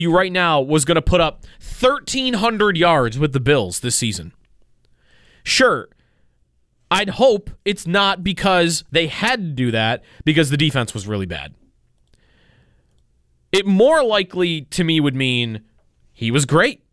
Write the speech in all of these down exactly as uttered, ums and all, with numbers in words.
you right now was going to put up thirteen hundred yards with the Bills this season. Sure, I'd hope it's not because they had to do that because the defense was really bad. It more likely to me would mean he was great.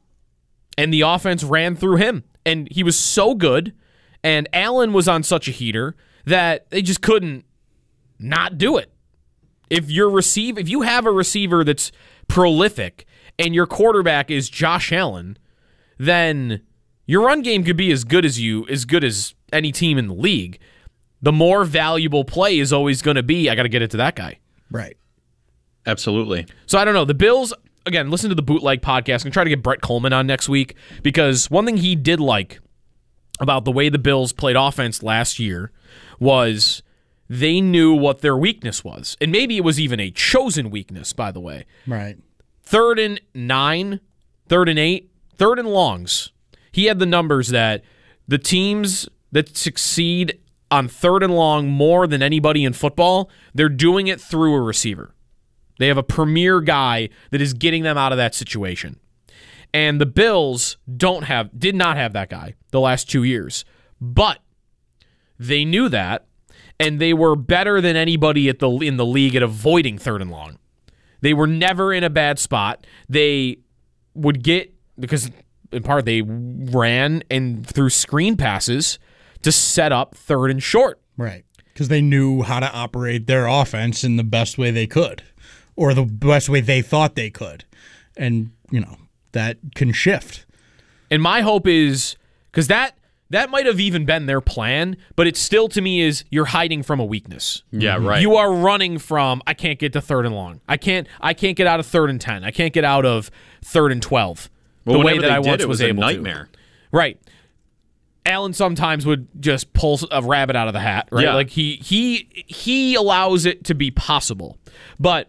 And the offense ran through him. And he was so good. And Allen was on such a heater that they just couldn't not do it. If you're receive, if you have a receiver that's prolific and your quarterback is Josh Allen, then your run game could be as good as you, as good as any team in the league. The more valuable play is always going to be, I got to get it to that guy. Right. Absolutely. So I don't know. The Bills, again, listen to the Bootleg podcast. I'm going to try to get Brett Coleman on next week because one thing he did like about the way the Bills played offense last year was they knew what their weakness was. And maybe it was even a chosen weakness, by the way. Right. Third and nine, third and eight, third and longs. He had the numbers that the teams that succeed on third and long more than anybody in football, they're doing it through a receiver. They have a premier guy that is getting them out of that situation. And the Bills don't have, did not have that guy the last two years. But they knew that, and they were better than anybody at the in the league at avoiding third and long. They were never in a bad spot. They would get, because in part they ran and threw screen passes to set up third and short. Right. Because they knew how to operate their offense in the best way they could, or the best way they thought they could. And, you know, that can shift. And my hope is, because that that might have even been their plan, but it still to me is you're hiding from a weakness. Yeah, right. You are running from, I can't get to third and long. I can't I can't get out of third and ten. I can't get out of third and twelve. Well, the way that I did, once it was, was a able nightmare. to. Right. Allen sometimes would just pull a rabbit out of the hat, right? Yeah. Like he he he allows it to be possible. But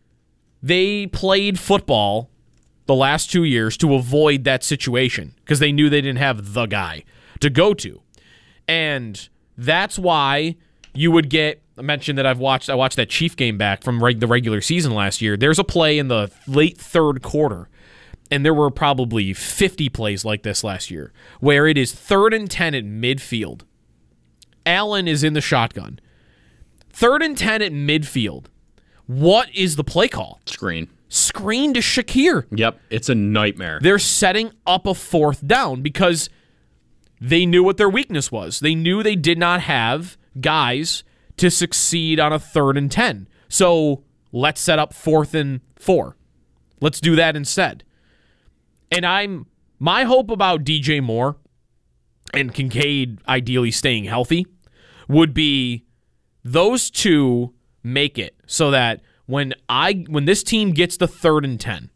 they played football the last two years to avoid that situation because they knew they didn't have the guy to go to. And that's why you would get, I mentioned that I've watched I watched that Chief game back from reg, the regular season last year. There's a play in the late third quarter, and there were probably fifty plays like this last year, where it is third and ten at midfield. Allen is in the shotgun. Third and ten at midfield. What is the play call? Screen. Screen to Shakir. Yep, it's a nightmare. They're setting up a fourth down because they knew what their weakness was. They knew they did not have guys to succeed on a third and ten. So let's set up fourth and four. Let's do that instead. And I'm my hope about D J Moore and Kincaid ideally staying healthy would be those two make it so that when I when this team gets the third and ten,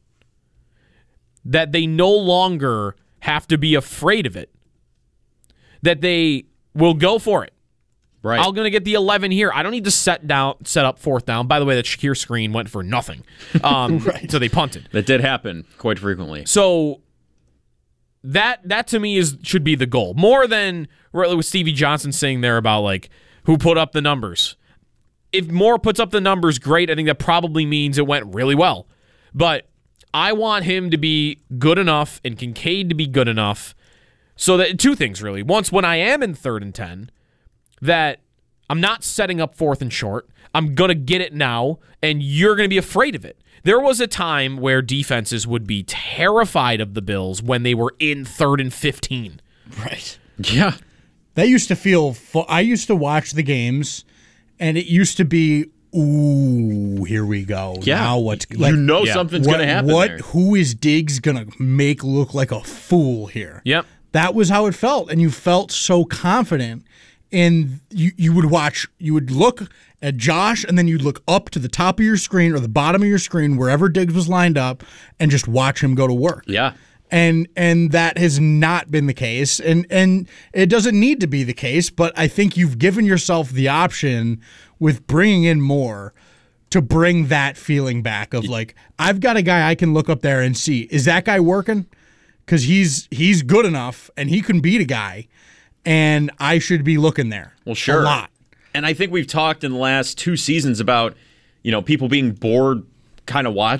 that they no longer have to be afraid of it. That they will go for it. Right. I'm going to get the eleven here. I don't need to set down, set up fourth down. By the way, that Shakir screen went for nothing. Um, right. So they punted. That did happen quite frequently. So that that to me is should be the goal. More than really with Stevie Johnson saying there about like who put up the numbers. If Moore puts up the numbers, great. I think that probably means it went really well. But I want him to be good enough and Kincaid to be good enough so that two things really. Once when I am in third and ten, that I'm not setting up fourth and short. I'm going to get it now, and you're going to be afraid of it. There was a time where defenses would be terrified of the Bills when they were in third and fifteen. Right. Yeah. That used to feel fu- I used to watch the games, and it used to be, ooh, here we go. Yeah. Now what's you know yeah. something's what, going to happen What? there. Who is Diggs going to make look like a fool here? Yep. That was how it felt, and you felt so confident. And you, you would watch, you would look at Josh, and then you'd look up to the top of your screen or the bottom of your screen, wherever Diggs was lined up, and just watch him go to work. Yeah. And and that has not been the case, and and it doesn't need to be the case. But I think you've given yourself the option with bringing in Moore to bring that feeling back of like, I've got a guy I can look up there and see, is that guy working? Because he's he's good enough and he can beat a guy. And I should be looking there. Well, sure. A lot. And I think we've talked in the last two seasons about, you know, people being bored kind of watching.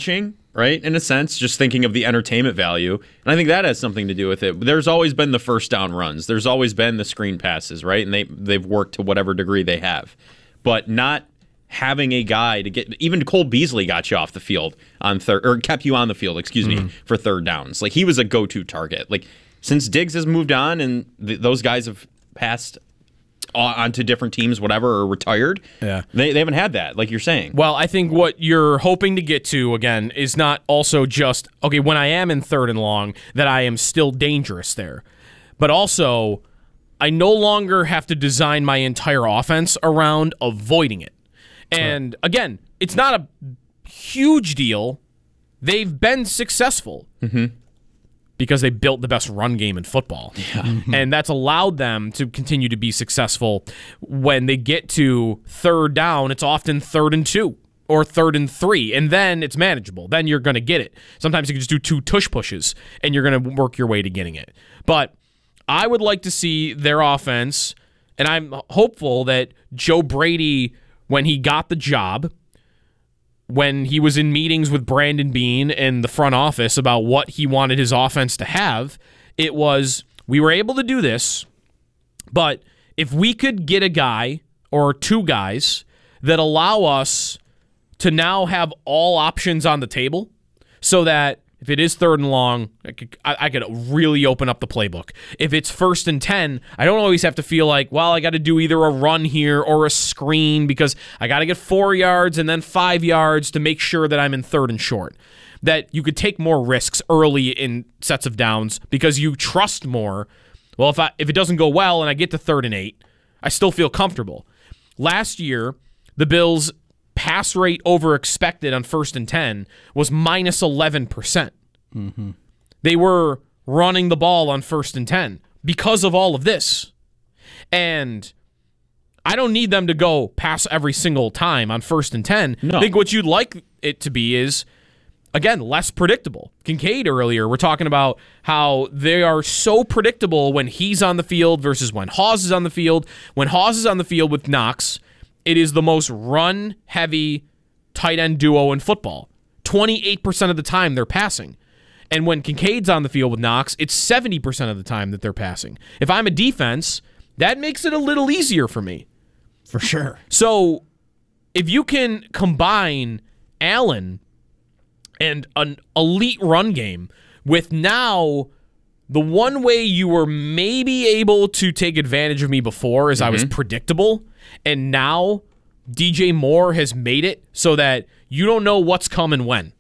right? In a sense, just thinking of the entertainment value. And I think that has something to do with it. There's always been the first down runs. There's always been the screen passes, right? And they, they've worked to whatever degree they have. But not having a guy to get, even Cole Beasley got you off the field on third, or kept you on the field, excuse me, mm. for third downs. Like, he was a go-to target. Like, since Diggs has moved on and th- those guys have passed onto different teams, whatever, or retired, yeah, they, they haven't had that, like you're saying. Well, I think what you're hoping to get to, again, is not also just, okay, when I am in third and long, that I am still dangerous there. But also, I no longer have to design my entire offense around avoiding it. And again, it's not a huge deal. They've been successful mm-hmm. because they built the best run game in football. Yeah. Mm-hmm. And that's allowed them to continue to be successful. When they get to third down, it's often third and two or third and three, and then it's manageable. Then you're going to get it. Sometimes you can just do two tush pushes, and you're going to work your way to getting it. But I would like to see their offense, and I'm hopeful that Joe Brady, when he got the job, when he was in meetings with Brandon Beane and the front office about what he wanted his offense to have, it was, we were able to do this, but if we could get a guy or two guys that allow us to now have all options on the table, so that if it is third and long, I could, I, I could really open up the playbook. If it's first and ten, I don't always have to feel like, well, I got to do either a run here or a screen because I got to get four yards and then five yards to make sure that I'm in third and short. That you could take more risks early in sets of downs because you trust more. Well, if I, if it doesn't go well and I get to third and eight, I still feel comfortable. Last year, the Bills' pass rate over expected on first and ten was minus eleven percent. Mm-hmm. They were running the ball on first and ten because of all of this. And I don't need them to go pass every single time on first and ten. No. I think what you'd like it to be is, again, less predictable. Kincaid earlier, we're talking about how they are so predictable when he's on the field versus when Hawes is on the field. When Hawes is on the field with Knox, it is the most run-heavy tight end duo in football. twenty-eight percent of the time they're passing. And when Kincaid's on the field with Knox, it's seventy percent of the time that they're passing. If I'm a defense, that makes it a little easier for me. For sure. So if you can combine Allen and an elite run game with now the one way you were maybe able to take advantage of me before is mm-hmm. I was predictable, and now D J Moore has made it so that you don't know what's coming when.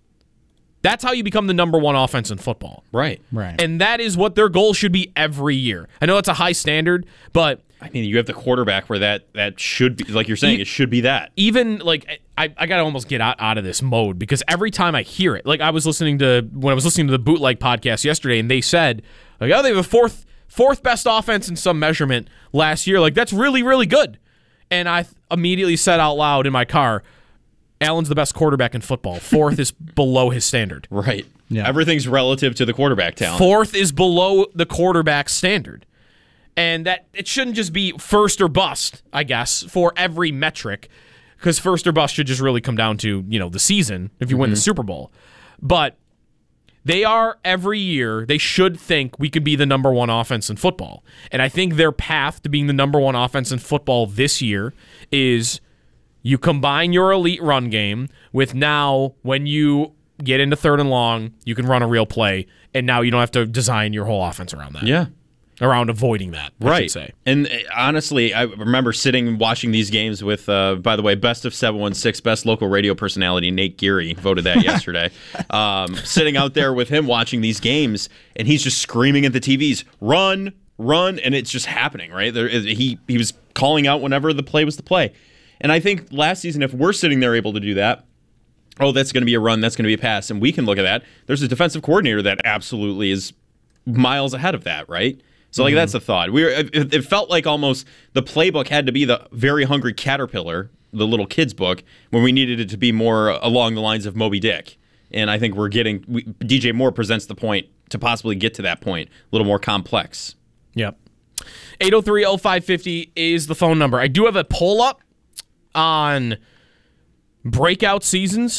That's how you become the number one offense in football. Right. Right. And that is what their goal should be every year. I know it's a high standard, but I mean, you have the quarterback where that that should be, like you're saying, e- it should be that. Even, like, I, I got to almost get out, out of this mode because every time I hear it, like I was listening to, when I was listening to the Bootleg podcast yesterday, and they said, like, oh, they have a fourth, fourth best offense in some measurement last year. Like, that's really, really good. And I th- immediately said out loud in my car, Allen's the best quarterback in football. Fourth is below his standard. Right. Yeah. Everything's relative to the quarterback talent. Fourth is below the quarterback standard. And that it shouldn't just be first or bust, I guess, for every metric, because first or bust should just really come down to, you know, the season if you mm-hmm. win the Super Bowl. But they are, every year, they should think we could be the number one offense in football. And I think their path to being the number one offense in football this year is you combine your elite run game with now when you get into third and long, you can run a real play, and now you don't have to design your whole offense around that. Yeah. Around avoiding that, I right. should say. And uh, honestly, I remember sitting and watching these games with, uh, by the way, Best of seven one six, best local radio personality, Nate Geary, voted that yesterday. Um, sitting out there with him watching these games, and he's just screaming at the T Vs, run, run, and it's just happening, right? There, he, he was calling out whenever the play was the play. And I think last season, if we're sitting there able to do that, oh, that's going to be a run, that's going to be a pass, and we can look at that. There's a defensive coordinator that absolutely is miles ahead of that, right? So, like, mm-hmm. that's a thought. We were, it, it felt like almost the playbook had to be the Very Hungry Caterpillar, the little kid's book, when we needed it to be more along the lines of Moby Dick. And I think we're getting, we, D J Moore presents the point to possibly get to that point, a little more complex. Yep. eight oh three oh five five oh is the phone number. I do have a poll up on breakout seasons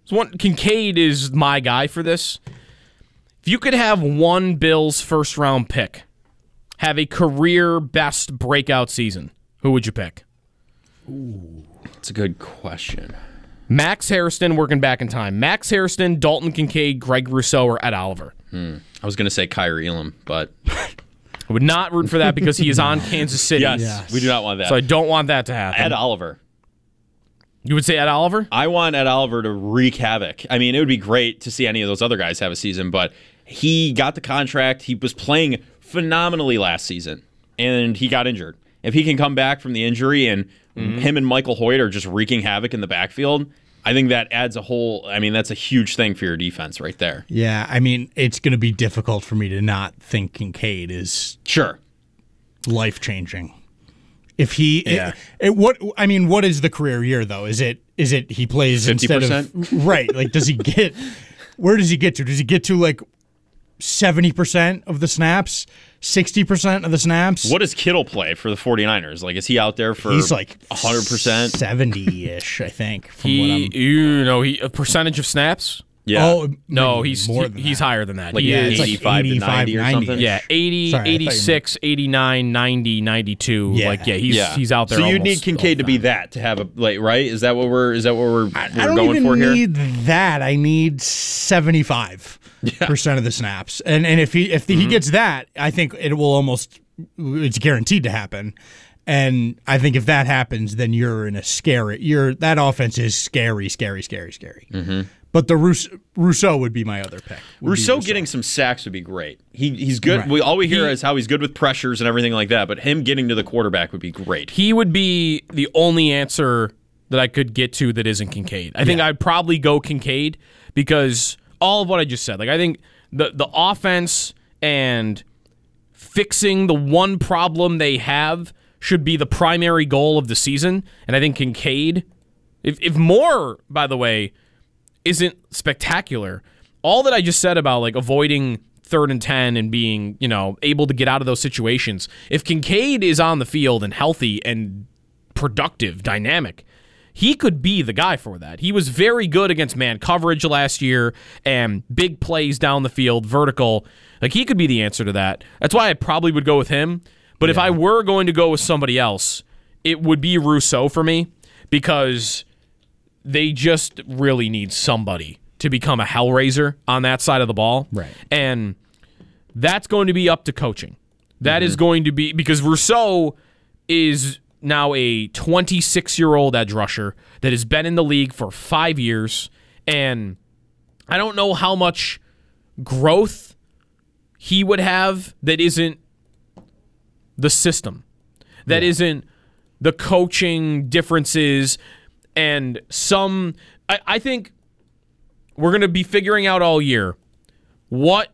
So one, Kincaid is my guy for this. If you could have one Bills first round pick have a career best breakout season, who would you pick? Ooh, that's a good question. Max Hairston, working back in time. Max Hairston, Dalton Kincaid, Greg Rousseau, or Ed Oliver. Hmm. I was going to say Kyrie Elam, but I would not root for that because he is on Kansas City. yes, Yes. we do not want that. So I don't want that to happen. Ed Oliver. You would say Ed Oliver? I want Ed Oliver to wreak havoc. I mean, it would be great to see any of those other guys have a season, but he got the contract. He was playing phenomenally last season, and he got injured. If he can come back from the injury and mm-hmm. him and Michael Hoyt are just wreaking havoc in the backfield, I think that adds a whole, I mean, that's a huge thing for your defense right there. Yeah, I mean, it's going to be difficult for me to not think Kincaid is Sure. life-changing. If he, Yeah. it, it, what I mean, what is the career year though? Is it is it he plays fifty percent? instead of right? Like, does he get? Where does he get to? Does he get to like seventy percent of the snaps, sixty percent of the snaps? What does Kittle play for the 49ers? Like, is he out there for He's like one hundred percent? seventy-ish, I think. From what He, I'm, you know, he a percentage of snaps? Yeah. Oh No, maybe he's more he- than he's that. higher than that. Like he yeah, is, eighty-five to ninety or something? yeah, eighty, Sorry, I thought you eighty-six, eighty-nine, ninety, ninety-two. Yeah. Like, yeah, he's yeah. he's out there. So you almost need Kincaid to all be the time. that to have a, like, right? Is that what we're, is that what we're, I, we're I don't going even for here? need that. I need seventy-five percent of the snaps, and and if he if Mm-hmm. he gets that, I think it will almost it's guaranteed to happen. And I think if that happens, then you're in a scary. You're that offense is scary, scary, scary, scary. Mm-hmm. But the Rous- Rousseau would be my other pick. Would be Rousseau getting some sacks would be great. He he's good. Right. We all we hear He- is how he's good with pressures and everything like that. But him getting to the quarterback would be great. He would be the only answer that I could get to that isn't Kincaid. I think Yeah. I'd probably go Kincaid because all of what I just said. Like, I think the the offense and fixing the one problem they have should be the primary goal of the season. And I think Kincaid, if if more, by the way, isn't spectacular, all that I just said about like avoiding third and ten and being, you know, able to get out of those situations, if Kincaid is on the field and healthy and productive, dynamic, he could be the guy for that. He was very good against man coverage last year and big plays down the field, vertical. Like, he could be the answer to that. That's why I probably would go with him. But if I were going to go with somebody else, it would be Rousseau for me because they just really need somebody to become a hellraiser on that side of the ball. Right. And that's going to be up to coaching. That is going to be because Rousseau is now a twenty-six-year-old edge rusher that has been in the league for five years, and I don't know how much growth he would have that isn't the system, that Yeah. isn't the coaching differences, and some. I, I think we're going to be figuring out all year what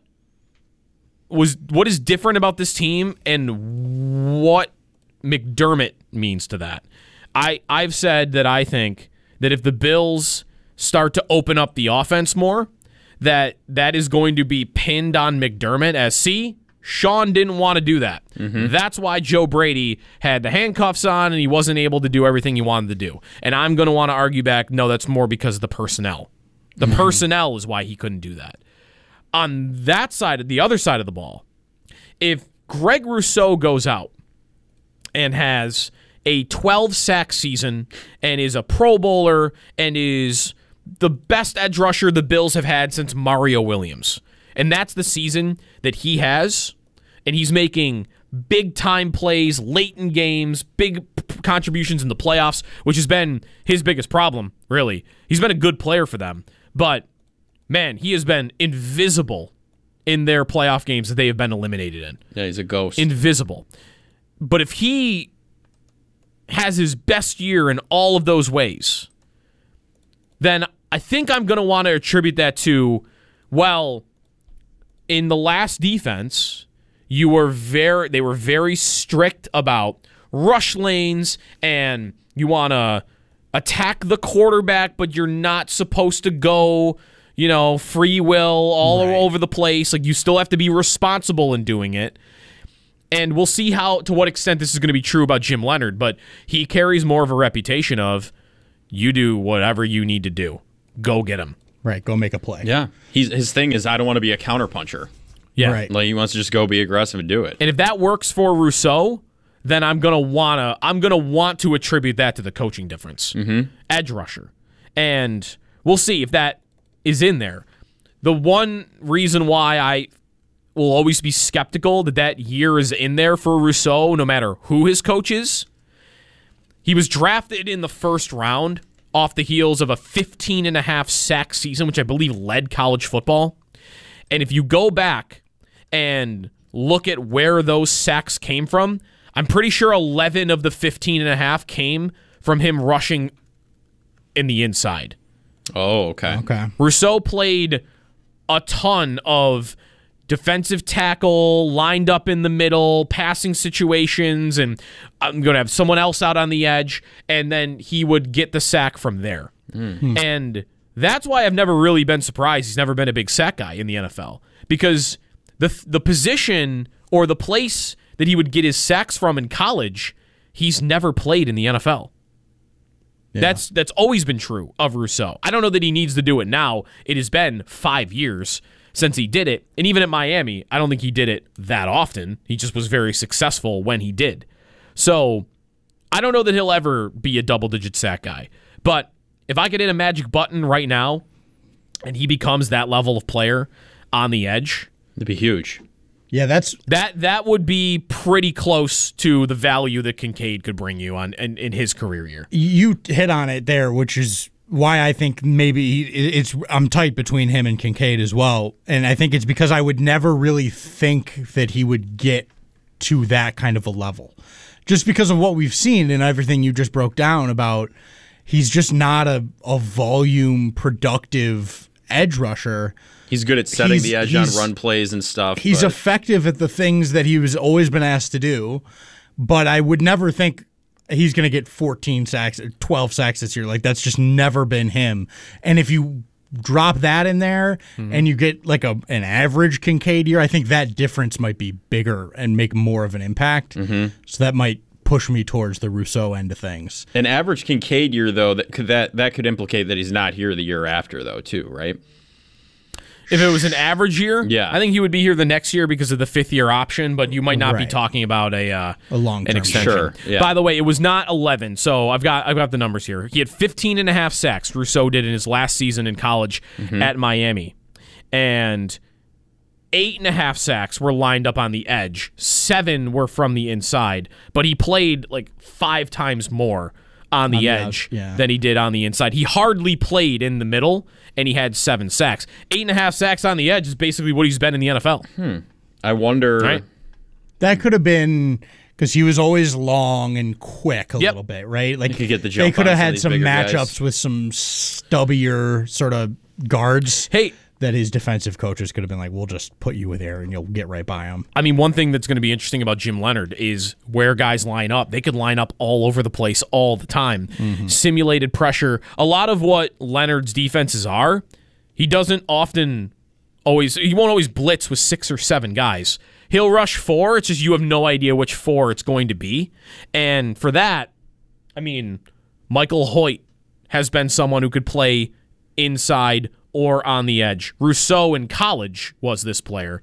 was what is different about this team and what McDermott means to that. I, I've said that I think that if the Bills start to open up the offense more, that that is going to be pinned on McDermott as, see, Sean didn't want to do that. Mm-hmm. That's why Joe Brady had the handcuffs on and he wasn't able to do everything he wanted to do. And I'm going to want to argue back, no, that's more because of the personnel. The mm-hmm. personnel is why he couldn't do that. On that side, the other side of the ball, if Greg Rousseau goes out and has a twelve-sack season and is a Pro Bowler and is the best edge rusher the Bills have had since Mario Williams, and that's the season that he has, and he's making big-time plays late in games, big p- contributions in the playoffs, which has been his biggest problem, really. He's been a good player for them, but, man, he has been invisible in their playoff games that they have been eliminated in. Yeah, he's a ghost. Invisible. But if he has his best year in all of those ways, then I think I'm going to want to attribute that to, well, in the last defense, you were very they were very strict about rush lanes, and you want to attack the quarterback, but you're not supposed to go, you know, free will all Right. over the place. Like, you still have to be responsible in doing it. And we'll see how to what extent this is going to be true about Jim Leonard, but he carries more of a reputation of, you do whatever you need to do. Go get him. Right, go make a play. Yeah. He's, his thing is, I don't want to be a counterpuncher. Yeah. Right. Like, he wants to just go be aggressive and do it. And if that works for Rousseau, then I'm gonna wanna I'm gonna want to attribute that to the coaching difference. Mm-hmm. Edge rusher. And we'll see if that is in there. The one reason why I will always be skeptical that that year is in there for Rousseau, no matter who his coach is, he was drafted in the first round off the heels of a fifteen and a half sack season, which I believe led college football. And if you go back and look at where those sacks came from, I'm pretty sure eleven of the fifteen and a half came from him rushing in the inside. Oh, okay. Okay. Rousseau played a ton of defensive tackle, lined up in the middle, passing situations, and I'm going to have someone else out on the edge, and then he would get the sack from there. Mm. And that's why I've never really been surprised he's never been a big sack guy in the N F L, because the the position or the place that he would get his sacks from in college, he's never played in the N F L. Yeah. That's that's always been true of Rousseau. I don't know that he needs to do it now. It has been five years since he did it. And even at Miami, I don't think he did it that often. He just was very successful when he did. So I don't know that he'll ever be a double-digit sack guy. But if I could hit a magic button right now and he becomes that level of player on the edge, it'd be huge. Yeah, that's that that would be pretty close to the value that Kincaid could bring you on in, in his career year. You hit on it there, which is why I think maybe it's I'm tight between him and Kincaid as well. And I think it's because I would never really think that he would get to that kind of a level. Just because of what we've seen and everything you just broke down about, he's just not a, a volume productive edge rusher. He's good at setting He's- the edge on he's- run plays and stuff. He's but effective at the things that he was always been asked to do, but I would never think he's going to get fourteen sacks, twelve sacks this year. Like, that's just never been him. And if you drop that in there mm-hmm. and you get like a an average Kincaid year, I think that difference might be bigger and make more of an impact. Mm-hmm. So that might push me towards the Rousseau end of things. An average Kincaid year, though, that could that that could implicate that he's not here the year after, though, too, right? If it was an average year, yeah. I think he would be here the next year because of the fifth year option, but you might not right. be talking about a uh, a long an extension. Sure, yeah. By the way, it was not eleven, so I've got I've got the numbers here. He had fifteen and a half sacks, Rousseau did in his last season in college mm-hmm. at Miami. And eight and a half sacks were lined up on the edge. Seven were from the inside, but he played like five times more on the on edge the, yeah. than he did on the inside. He hardly played in the middle, and he had seven sacks. Eight and a half sacks on the edge is basically what he's been in the N F L. Hmm. I wonder. Right? That could have been because he was always long and quick a Yep. little bit, right? Like He could get the jump they could on have some of had these some bigger matchups guys. with some stubbier sort of guards. Hey, that his defensive coaches could have been like, we'll just put you with there and you'll get right by him. I mean, one thing that's going to be interesting about Jim Leonard is where guys line up. They could line up all over the place all the time. Mm-hmm. Simulated pressure. A lot of what Leonard's defenses are, he doesn't often always, he won't always blitz with six or seven guys. He'll rush four. It's just you have no idea which four it's going to be. And for that, I mean, Michael Hoyt has been someone who could play inside or on the edge. Rousseau in college was this player.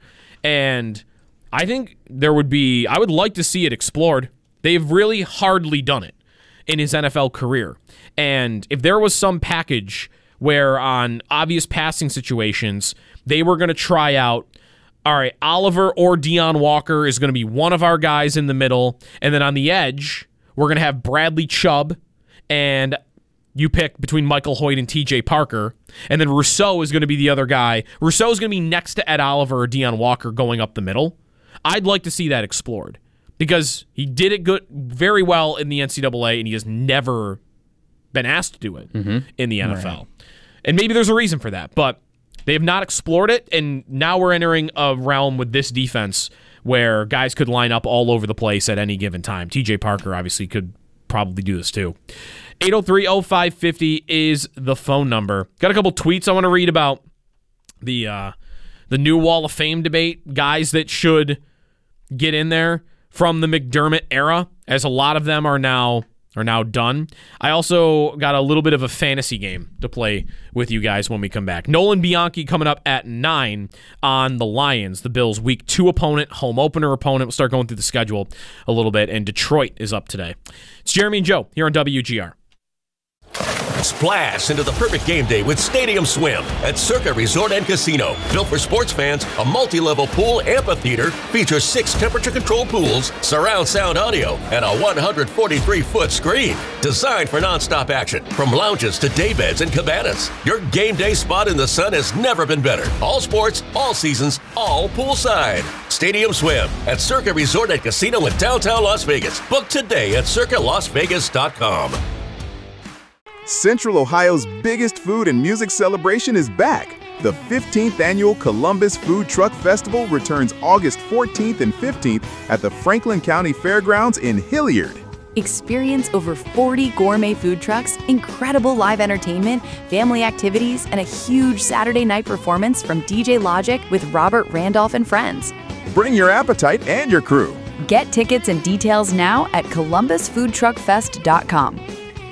And I think there would be, I would like to see it explored. They've really hardly done it in his N F L career. And if there was some package where on obvious passing situations, they were going to try out, all right, Oliver or Deion Walker is going to be one of our guys in the middle. And then on the edge, we're going to have Bradley Chubb, and you pick between Michael Hoyt and T J Parker, and then Rousseau is going to be the other guy. Rousseau is going to be next to Ed Oliver or Deion Walker going up the middle. I'd like to see that explored because he did it good, very well in the N C double A, and he has never been asked to do it mm-hmm. in the N F L. Right. And maybe there's a reason for that, but they have not explored it, and now we're entering a realm with this defense where guys could line up all over the place at any given time. T J Parker obviously could probably do this too. eight oh three oh five five oh is the phone number. Got a couple tweets I want to read about the uh, the new Wall of Fame debate, guys that should get in there from the McDermott era, as a lot of them are now are now done. I also got a little bit of a fantasy game to play with you guys when we come back. Nolan Bianchi coming up at nine on the Lions, the Bills' week two opponent, home opener opponent. We'll start going through the schedule a little bit, and Detroit is up today. It's Jeremy and Joe here on W G R. Splash into the perfect game day with Stadium Swim at Circa Resort and Casino. Built for sports fans, a multi-level pool amphitheater features six temperature-controlled pools, surround sound audio, and a one hundred forty-three foot screen. Designed for nonstop action, from lounges to daybeds and cabanas. Your game day spot in the sun has never been better. All sports, all seasons, all poolside. Stadium Swim at Circa Resort and Casino in downtown Las Vegas. Book today at circa las vegas dot com. Central Ohio's biggest food and music celebration is back. The fifteenth Annual Columbus Food Truck Festival returns August fourteenth and fifteenth at the Franklin County Fairgrounds in Hilliard. Experience over forty gourmet food trucks, incredible live entertainment, family activities, and a huge Saturday night performance from D J Logic with Robert Randolph and friends. Bring your appetite and your crew. Get tickets and details now at columbus food truck fest dot com.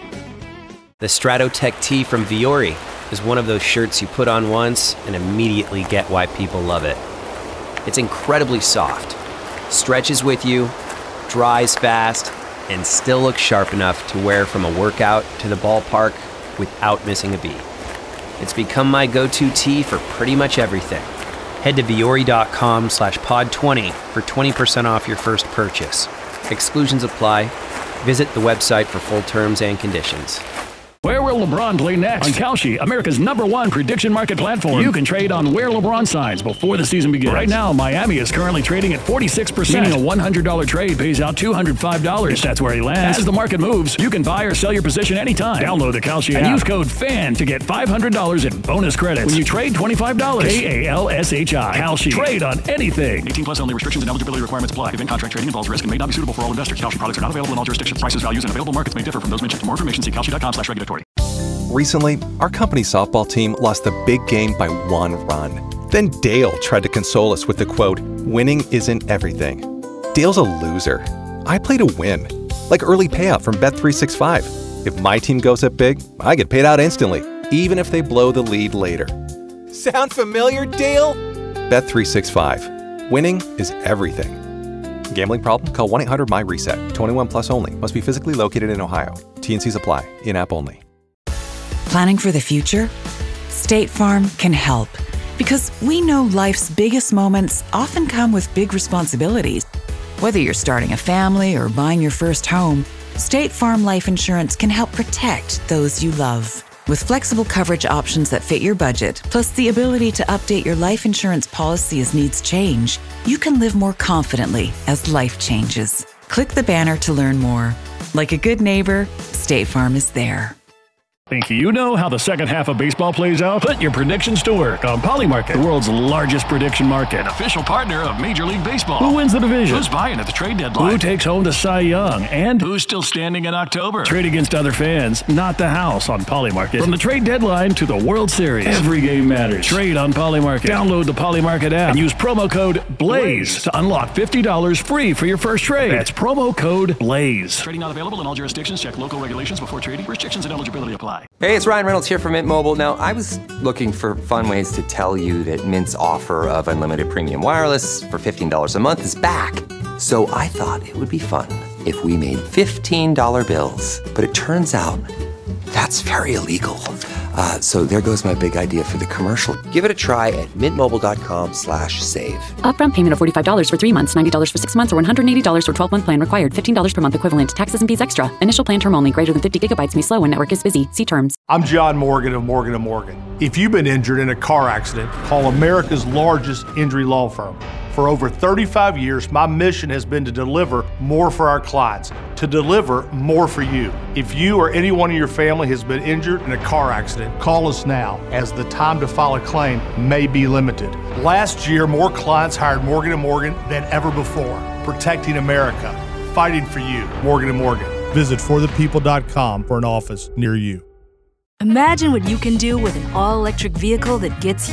The Stratotech tee from Viore is one of those shirts you put on once and immediately get why people love it. It's incredibly soft, stretches with you, dries fast, and still looks sharp enough to wear from a workout to the ballpark without missing a beat. It's become my go-to tee for pretty much everything. Head to Viore.com slash pod 20 for twenty percent off your first purchase. Exclusions apply. Visit the website for full terms and conditions. Where will LeBron play next? On Kalshi, America's number one prediction market platform. You can trade on where LeBron signs before the season begins. Right now, Miami is currently trading at forty-six percent. Meaning a one hundred dollars trade pays out two hundred five dollars. If that's where he lands. As the market moves, you can buy or sell your position anytime. Download the Kalshi app and use code FAN to get five hundred dollars in bonus credits when you trade twenty-five dollars. K A L S H I. Kalshi. Trade on anything. eighteen plus only. Restrictions and eligibility requirements apply. Event contract trading involves risk and may not be suitable for all investors. Kalshi products are not available in all jurisdictions. Prices, values, and available markets may differ from those mentioned. For more information, see kalshi.com slash regulatory. Recently, our company softball team lost the big game by one run. Then Dale tried to console us with the quote, "Winning isn't everything." Dale's a loser. I play to win. Like early payout from Bet three sixty-five. If my team goes up big, I get paid out instantly, even if they blow the lead later. Sound familiar, Dale? Bet three sixty-five. Winning is everything. Gambling problem? Call one eight hundred my reset. twenty-one plus only. Must be physically located in Ohio. T and Cs apply. In-app only. Planning for the future? State Farm can help. Because we know life's biggest moments often come with big responsibilities. Whether you're starting a family or buying your first home, State Farm Life Insurance can help protect those you love. With flexible coverage options that fit your budget, plus the ability to update your life insurance policy as needs change, you can live more confidently as life changes. Click the banner to learn more. Like a good neighbor, State Farm is there. Think you know how the second half of baseball plays out? Put your predictions to work on Polymarket, the world's largest prediction market. An official partner of Major League Baseball. Who wins the division? Who's buying at the trade deadline? Who takes home the Cy Young? And who's still standing in October? Trade against other fans, not the house on Polymarket. From the trade deadline to the World Series, every game matters. Trade on Polymarket. Download the Polymarket app and use promo code BLAZE to unlock fifty dollars free for your first trade. That's promo code BLAZE. Trading not available in all jurisdictions. Check local regulations before trading. Restrictions and eligibility apply. Hey, it's Ryan Reynolds here from Mint Mobile. Now, I was looking for fun ways to tell you that Mint's offer of unlimited premium wireless for fifteen dollars a month is back. So I thought it would be fun if we made fifteen dollar bills. But it turns out that's very illegal. Uh, so there goes my big idea for the commercial. Give it a try at mintmobile.com slash save. Upfront payment of forty-five dollars for three months, ninety dollars for six months, or one hundred eighty dollars for twelve-month plan required. fifteen dollars per month equivalent. Taxes and fees extra. Initial plan term only. Greater than fifty gigabytes may slow when network is busy. See terms. I'm John Morgan of Morgan and Morgan. If you've been injured in a car accident, call America's largest injury law firm. For over thirty-five years, my mission has been to deliver more for our clients, to deliver more for you. If you or anyone in your family has been injured in a car accident, call us now, as the time to file a claim may be limited. Last year, more clients hired Morgan and Morgan than ever before, protecting America, fighting for you. Morgan and Morgan. Visit for the people dot com for an office near you. Imagine what you can do with an all-electric vehicle that gets you.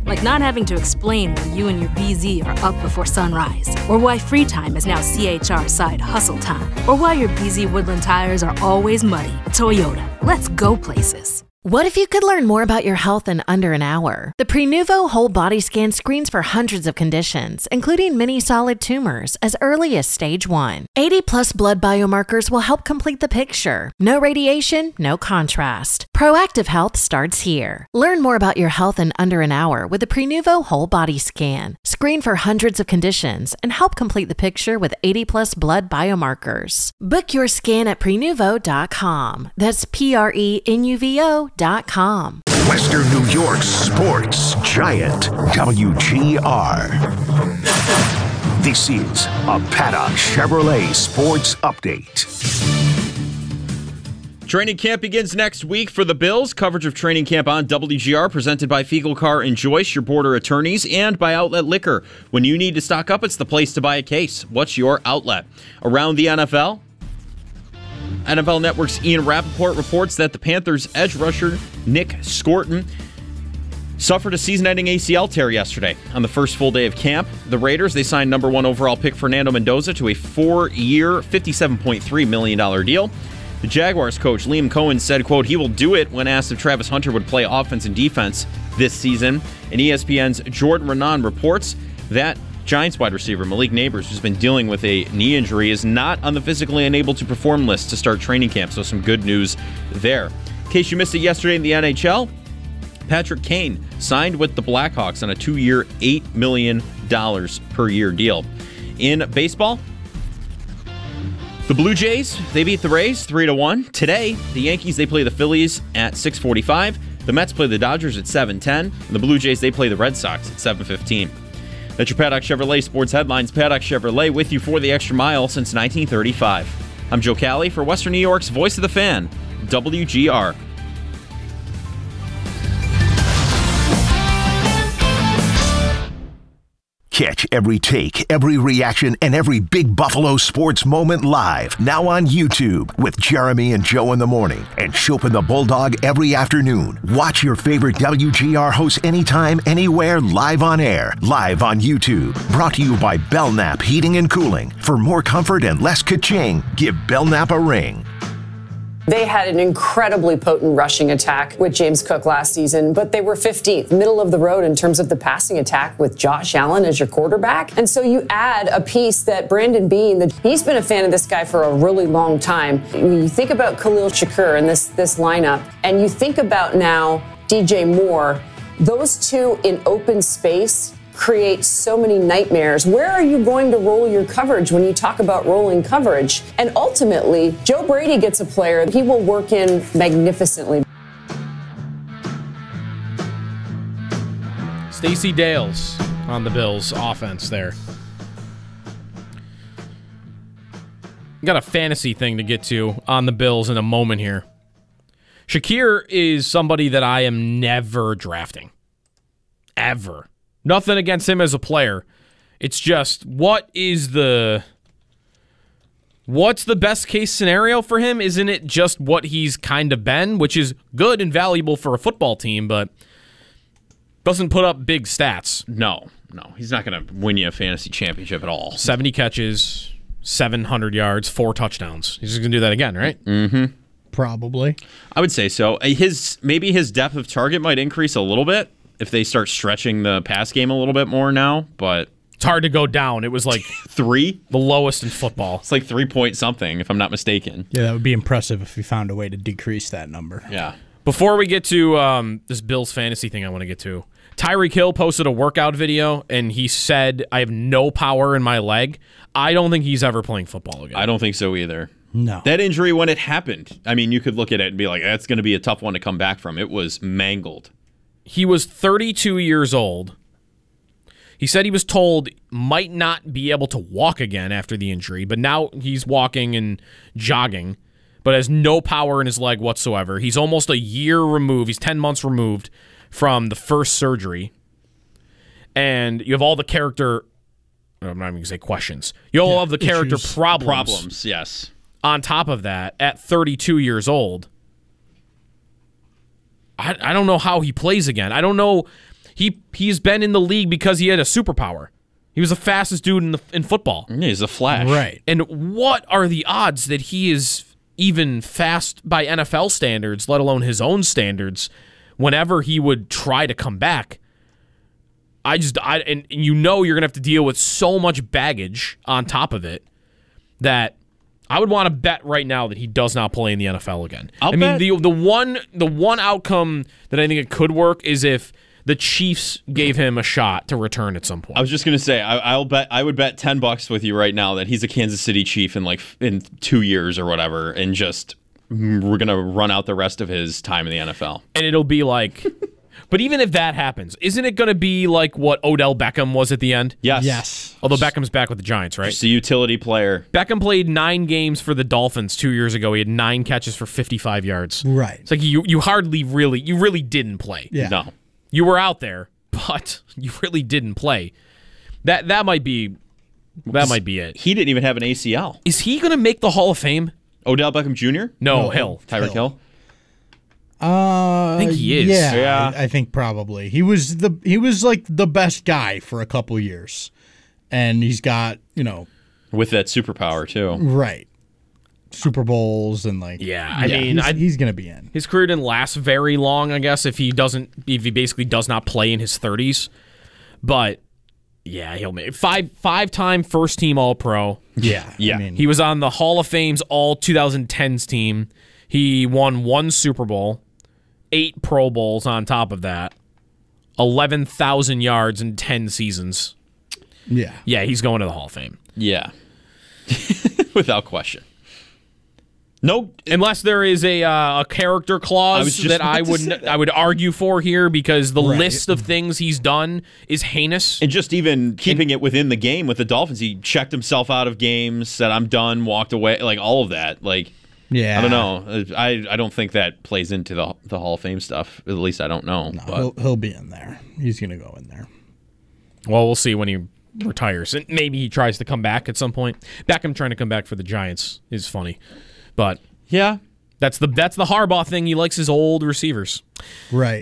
Like not having to explain why you and your B Z are up before sunrise, or why free time is now C H R side hustle time, or why your B Z Woodland tires are always muddy. Toyota, let's go places. What if you could learn more about your health in under an hour? The Prenuvo Whole Body Scan screens for hundreds of conditions, including many solid tumors, as early as stage one. eighty plus blood biomarkers will help complete the picture. No radiation, no contrast. Proactive health starts here. Learn more about your health in under an hour with the Prenuvo Whole Body Scan. Screen for hundreds of conditions and help complete the picture with eighty plus blood biomarkers. Book your scan at prenuvo dot com. That's P R E N U V O dot com. Western New York's sports giant, W G R. This is a Paddock Chevrolet Sports Update. Training camp begins next week for the Bills. Coverage of training camp on W G R presented by Fiegel Car and Joyce, your border attorneys, and by Outlet Liquor. When you need to stock up, it's the place to buy a case. What's your outlet? Around the N F L? N F L Network's Ian Rappaport reports that the Panthers' edge rusher, Nick Scorton, suffered a season-ending A C L tear yesterday on the first full day of camp. The Raiders, they signed number one overall pick Fernando Mendoza to a four-year, fifty-seven point three million dollars deal. The Jaguars coach, Liam Cohen, said, quote, he will do it when asked if Travis Hunter would play offense and defense this season. And E S P N's Jordan Renan reports that Giants wide receiver Malik Neighbors, who's been dealing with a knee injury, is not on the physically unable to perform list to start training camp, so some good news there. In case you missed it yesterday in the N H L, Patrick Kane signed with the Blackhawks on a two-year, eight million dollars per year deal. In baseball, the Blue Jays, they beat the Rays three to one. Today, the Yankees, they play the Phillies at six forty-five. The Mets play the Dodgers at seven ten. And the Blue Jays, they play the Red Sox at seven fifteen. That's your Paddock Chevrolet Sports Headlines. Paddock Chevrolet with you for the extra mile since nineteen thirty-five. I'm Joe Cali for Western New York's Voice of the Fan, W G R. Catch every take, every reaction, and every Big Buffalo sports moment live. Now on YouTube with Jeremy and Joe in the morning and Chopin the Bulldog every afternoon. Watch your favorite W G R hosts anytime, anywhere, live on air. Live on YouTube. Brought to you by Belknap Heating and Cooling. For more comfort and less ka-ching, give Belknap a ring. They had an incredibly potent rushing attack with James Cook last season, but they were fifteenth, middle of the road in terms of the passing attack with Josh Allen as your quarterback. And so you add a piece that Brandon Beane, the, he's been a fan of this guy for a really long time. When you think about Khalil Shakur and this, this lineup, and you think about now D J Moore, those two in open space create so many nightmares. Where are you going to roll your coverage when you talk about rolling coverage? And ultimately, Joe Brady gets a player he will work in magnificently. Stacey Dales on the Bills offense there. Got a fantasy thing to get to on the Bills in a moment here. Shakir is somebody that I am never drafting. Ever. Nothing against him as a player. It's just, what is the... What's the best case scenario for him? Isn't it just what he's kind of been, which is good and valuable for a football team, but doesn't put up big stats? No, no. He's not going to win you a fantasy championship at all. seventy catches, seven hundred yards, four touchdowns. He's just going to do that again, right? Mm-hmm. Probably. I would say so. His Maybe his depth of target might increase a little bit if they start stretching the pass game a little bit more now, but it's hard to go down. It was like three, the lowest in football. It's like three point something, if I'm not mistaken. Yeah, that would be impressive if we found a way to decrease that number. Yeah. Before we get to um, this Bills fantasy thing I want to get to, Tyreek Hill posted a workout video, and he said, I have no power in my leg. I don't think he's ever playing football again. I don't think so either. No. That injury, when it happened, I mean, you could look at it and be like, that's going to be a tough one to come back from. It was mangled. He was thirty-two years old. He said he was told might not be able to walk again after the injury, but now he's walking and jogging, but has no power in his leg whatsoever. He's almost a year removed. He's ten months removed from the first surgery. And you have all the character, I'm not even going to say questions. You all yeah, have the character issues, problems. Problems, yes. On top of that, at thirty-two years old, I, I don't know how he plays again. I don't know. he he's been in the league because he had a superpower. He was the fastest dude in the in football. Yeah, he's a Flash. Right. And what are the odds that he is even fast by N F L standards, let alone his own standards, whenever he would try to come back? I just, I and you know you're going to have to deal with so much baggage on top of it that I would want to bet right now that he does not play in the N F L again. I'll I mean, bet. the the one the one outcome that I think it could work is if the Chiefs gave him a shot to return at some point. I was just gonna say, I, I'll bet, I would bet ten bucks with you right now that he's a Kansas City Chief in like in two years or whatever, and just we're gonna run out the rest of his time in the N F L. And it'll be like, but even if that happens, isn't it going to be like what Odell Beckham was at the end? Yes. Yes. Although Beckham's back with the Giants, right? Just a utility player. Beckham played nine games for the Dolphins two years ago. He had nine catches for fifty-five yards. Right. It's like you you hardly really, you really didn't play. Yeah. No. You were out there, but you really didn't play. That that might be that might be it. He didn't even have an A C L. Is he going to make the Hall of Fame? Odell Beckham Junior? No, No, Hill. Tyreek Hill? Uh, I think he is. Yeah, Yeah. I, I think probably he was the he was like the best guy for a couple years, and he's got you know With that superpower, too. right Super Bowls and like Yeah, I mean, he's, I- he's gonna be in. His career didn't last very long, I guess, if he doesn't, if he basically does not play in his thirties. But yeah, he'll make five five time first team All Pro. Yeah, Yeah. I mean, He was on the Hall of Fame's All twenty tens team. He won one Super Bowl, eight Pro Bowls on top of that, eleven thousand yards in ten seasons. yeah, Yeah, he's going to the Hall of Fame. Yeah. Without question. No, Unless there is a uh, a character I clause was just that about I to would say that. I would argue for here because the Right. list of things he's done is heinous. and just even keeping it within the game with the Dolphins, he checked himself out of games, said, I'm done, walked away, like all of that. Like, yeah. I don't know. I I don't think that plays into the the Hall of Fame stuff. At least I don't know. No, but he'll he'll be in there. He's gonna go in there. Well, we'll see when he retires. And maybe he tries to come back at some point. Beckham trying to come back for the Giants is funny. But yeah, that's the that's the Harbaugh thing. He likes his old receivers. Right.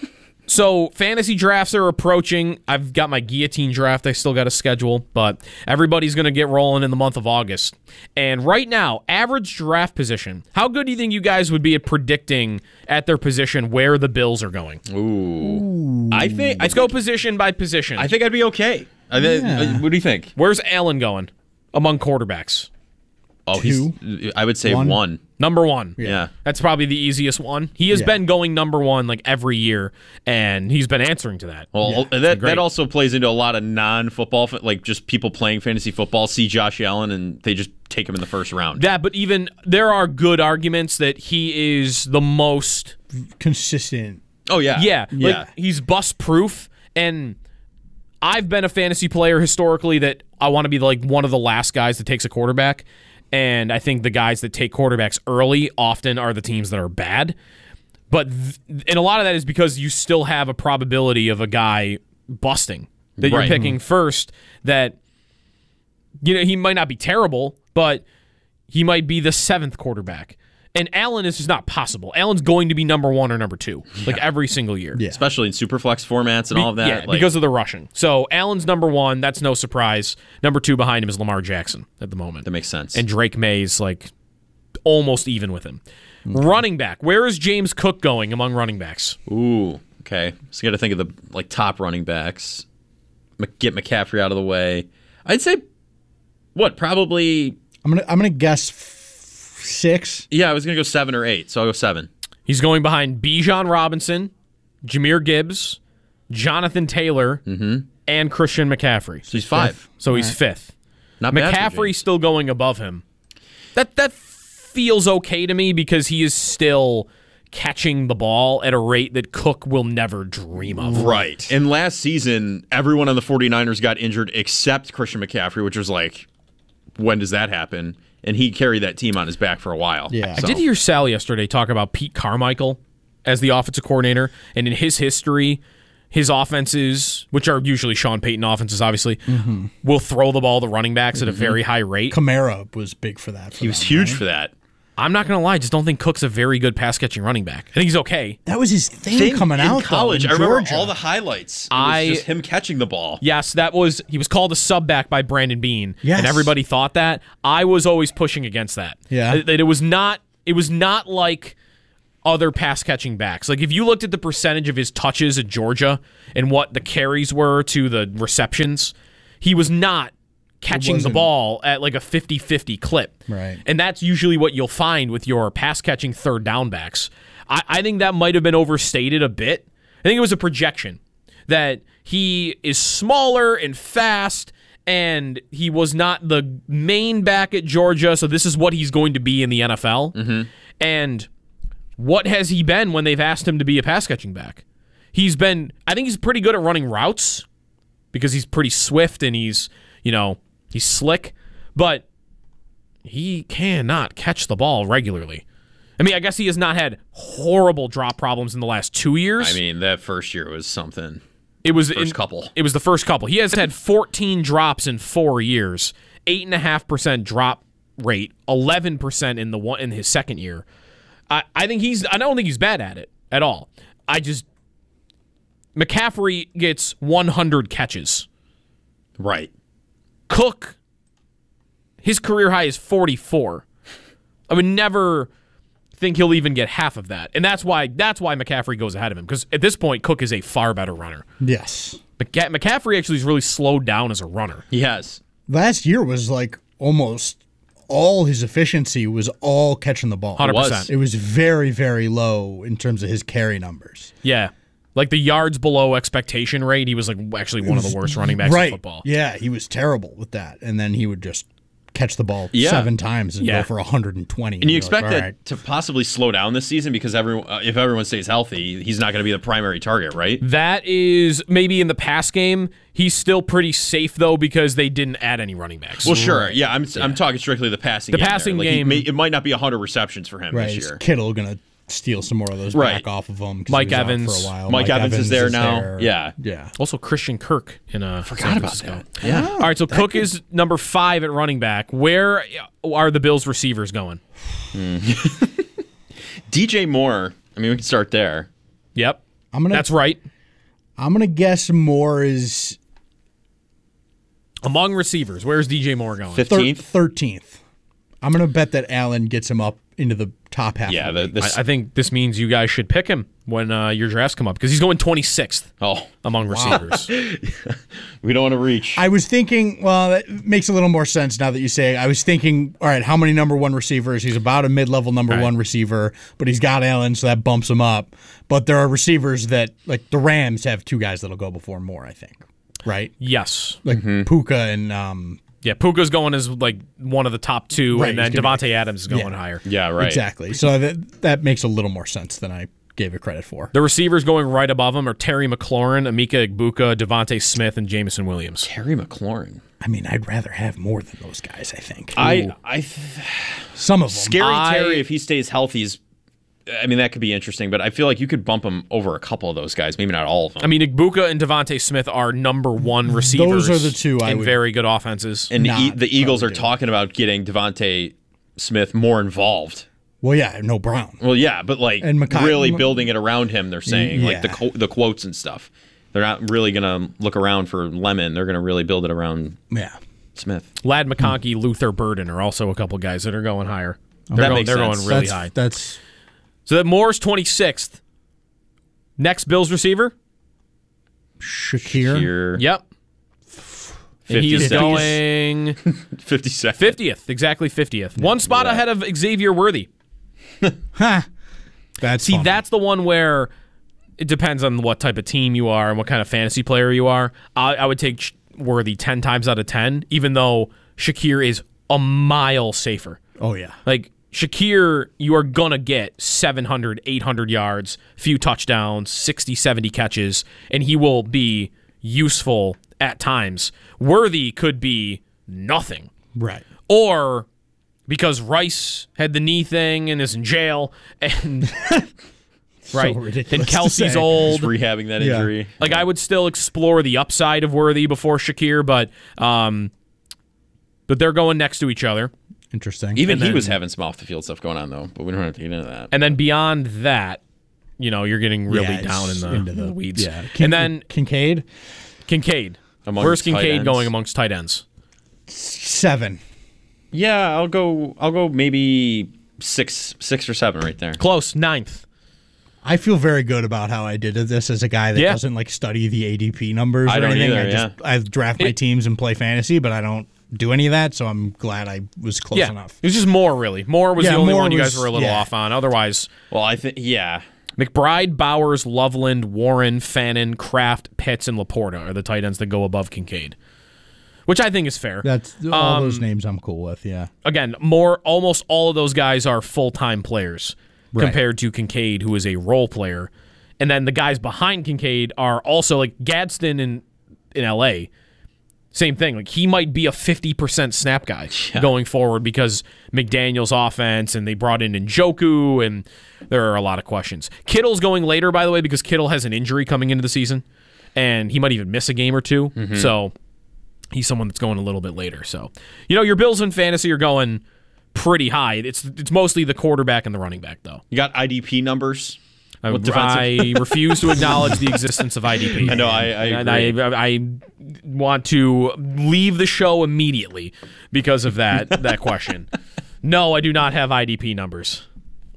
So fantasy drafts are approaching. I've got my guillotine draft I still got to schedule, but everybody's going to get rolling in the month of August. And right now, average draft position. How good do you think you guys would be at predicting at their position where the Bills are going? Ooh. I think Let's go position by position. I think I'd be okay. I think, Yeah. What do you think? Where's Allen going among quarterbacks? Oh, he's. I would say One? one. Number one. Yeah. That's probably the easiest one. He has Yeah. been going number one like every year, and he's been answering to that. Well, Yeah. that Great. that also plays into a lot of non-football, like just people playing fantasy football see Josh Allen and they just take him in the first round. That, but even there are good arguments that he is the most. Consistent. Oh yeah, Yeah, yeah. like he's bust proof, and I've been a fantasy player historically that I want to be like one of the last guys that takes a quarterback, and I think the guys that take quarterbacks early often are the teams that are bad. But th- and a lot of that is because you still have a probability of a guy busting that you're Right. picking first. That you know he might not be terrible, but he might be the seventh quarterback. And Allen is just not possible. Allen's going to be number one or number two, like every single year. Yeah. Especially in superflex formats and Be- all of that. Yeah, like, because of the rushing. So Allen's number one. That's no surprise. Number two behind him is Lamar Jackson at the moment. that makes sense. And Drake May's like almost even with him. Running back. Where is James Cook going among running backs? Ooh, okay. So you got to think of the like top running backs. Mc- Get McCaffrey out of the way. I'd say what? Probably. I'm gonna I'm gonna guess f- six. Yeah, I was gonna go seven or eight, so I'll go seven. He's going behind Bijan Robinson, Jahmyr Gibbs, Jonathan Taylor, and Christian McCaffrey. So he's five. So he's fifth. Not bad. for McCaffrey's James. still going above him. That that feels okay to me because he is still catching the ball at a rate that Cook will never dream of. Right. And last season, everyone on the 49ers got injured except Christian McCaffrey, which was like, when does that happen? And he carried that team on his back for a while. Yeah. I did hear Sal yesterday talk about Pete Carmichael as the offensive coordinator, and in his history, his offenses, which are usually Sean Payton offenses, obviously, Mm-hmm. will throw the ball to running backs at a very high rate. Kamara was big for that. For He was them, huge right? for that. I'm not going to lie. I just don't think Cook's a very good pass-catching running back. I think he's okay. That was his thing, Thing coming in out college. though, I in remember Georgia. all the highlights. It I- was just him catching the ball. Yes, that was he was called a sub back by Brandon Beane, Yes. and everybody thought that. I was always pushing against that. Yeah. that it was not. It was not like other pass catching backs. Like if you looked at the percentage of his touches at Georgia and what the carries were to the receptions, he was not catching the wasn't- ball at like a fifty-fifty clip. Right. And that's usually what you'll find with your pass catching third down backs. I, I think that might have been overstated a bit. I think it was a projection that he is smaller and fast, and he was not the main back at Georgia, so this is what he's going to be in the N F L. Mm-hmm. And what has he been when they've asked him to be a pass catching back? He's been, I think he's pretty good at running routes because he's pretty swift and he's, you know, he's slick, but he cannot catch the ball regularly. I mean, I guess he has not had horrible drop problems in the last two years. I mean, that first year was something. It was First in- couple. It was the first couple. He has had fourteen drops in four years, eight and a half percent drop rate, eleven percent in the one in his second year. I, I think he's. I don't think he's bad at it at all. I just McCaffrey gets one hundred catches. Right. Cook, his career high is forty-four. I would never think he'll even get half of that, and that's why that's why McCaffrey goes ahead of him, because at this point Cook is a far better runner. Yes. McCa- McCaffrey actually is really slowed down as a runner. He has. Last year was like almost all his efficiency was all catching the ball. one hundred percent. It was very, very low in terms of his carry numbers. Yeah. Like the yards below expectation rate, he was like actually one of the worst running backs right. in football. Yeah, he was terrible with that. And then he would just catch the ball Yeah. seven times and Yeah. go for one hundred twenty. And you you're expect like, that all right. to possibly slow down this season because everyone, uh, if everyone stays healthy, he's not going to be the primary target, right? That is maybe in the pass game. He's still pretty safe though because they didn't add any running backs. Well, sure. Yeah, I'm I'm talking strictly the passing The game. there. passing Like, he game- may, it might not be one hundred receptions for him Right, this is year. Kittle going to steal some more of those Right. back off of him? 'cause Mike he was out Evans. for a while. Mike Evans is there now. Yeah. Yeah. Also Christian Kirk in uh, Forgot San about Francisco. that. Yeah. All right, so Cook is number five at running back. Where are the Bills receivers going? D J Moore. I mean, we can start there. Yep. I'm gonna. That's right. I'm gonna guess Moore is Among receivers, where's D J Moore going? Fifteenth. thirteenth. I'm gonna bet that Allen gets him up into the top half. Yeah, of the the, league. this, I, I think this means you guys should pick him when uh, your drafts come up because he's going twenty-sixth oh, among receivers. we don't want to reach. I was thinking, well, that makes a little more sense now that you say. I was thinking, all right, how many number one receivers? He's about a mid-level number Right. one receiver, but he's got Allen, so that bumps him up. But there are receivers that, like the Rams, have two guys that'll go before Moore, I think. Right? Yes. Like Puka and um, Yeah, Puka's going as like one of the top two, Right, and then he's gonna Devontae Adams is going yeah. higher. yeah, right. exactly. So that that makes a little more sense than I gave it credit for. The receivers going right above him are Terry McLaurin, Amika Egbuka, Devontae Smith, and Jamison Williams. Terry McLaurin. I mean, I'd rather have more than those guys, I think. I, I, th- Some of them. Scary I- Terry, if he stays healthy, is. I mean, that could be interesting, but I feel like you could bump him over a couple of those guys, maybe not all of them. I mean, Egbuka and Devontae Smith are number one receivers. Those are the two I in would very good offenses. and the, not e- the Eagles are probably do. talking about getting Devontae Smith more involved. Well, yeah, no Brown. Well, yeah, but like And Mackay- really building it around him. They're saying like the Yeah. co- the quotes and stuff. They're not really gonna look around for Lemon. They're gonna really build it around Yeah. Smith. Lad McConkey, Luther Burden are also a couple guys that are going higher. They're, That going, makes they're sense. going really that's, high. That's So that Moore's twenty-sixth. Next Bills receiver? Shakir. Here, Yep. And he is fifty-second. going fifty-second. fiftieth, exactly fiftieth. One spot ahead of Xavier Worthy. Ha. That's See, fun. that's the one where it depends on what type of team you are and what kind of fantasy player you are. I, I would take Sh- Worthy ten times out of ten, even though Shakir is a mile safer. Oh, yeah. Like, Shakir, you are going to get seven hundred, eight hundred yards, few touchdowns, sixty, seventy catches, and he will be useful at times. Worthy could be nothing. Right. Or because Rice had the knee thing and is in jail, and right, ridiculous and to Kelsey's say. old. Just rehabbing that Yeah. injury. Like, I would still explore the upside of Worthy before Shakir, but um, but they're going next to each other. Interesting. Even And he then- was having some off the field stuff going on though, but we don't have to get into that. And then beyond that, you know, you're getting really Yeah, down in it's the, into in the the- weeds. yeah. Kin- and then Kincaid? Kincaid. Amongst Where's tight Kincaid ends? going amongst tight ends? Seven. Yeah, I'll go. I'll go maybe six, six or seven right there. Close, ninth. I feel very good about how I did this as a guy that Yeah. doesn't like study the A D P numbers I or don't anything. either, I just yeah. I draft my It- teams and play fantasy, but I don't do any of that, so I'm glad I was close yeah, enough. it was just Moore, really. Moore was Yeah, the only Moore one you guys was- were a little yeah. off on. Otherwise, Well, I think yeah. McBride, Bowers, Loveland, Warren, Fannin, Kraft, Pitts, and Laporta are the tight ends that go above Kincaid, which I think is fair. That's all Um, those names I'm cool with, yeah. Again, more almost all of those guys are full-time players Right. compared to Kincaid, who is a role player. And then the guys behind Kincaid are also like Gadsden in in L A. Same thing. Like he might be a fifty percent snap guy Yeah. going forward because McDaniel's offense and they brought in Njoku and there are a lot of questions. Kittle's going later, by the way, because Kittle has an injury coming into the season and he might even miss a game or two. Mm-hmm. So he's someone that's going a little bit later. So, you know, your Bills in fantasy are going pretty high. It's it's mostly the quarterback and the running back, though. You got I D P numbers. I, What defensive- I refuse to acknowledge the existence of I D P. I know, I- I And agree. I, I want to leave the show immediately because of that that question. No, I do not have I D P numbers.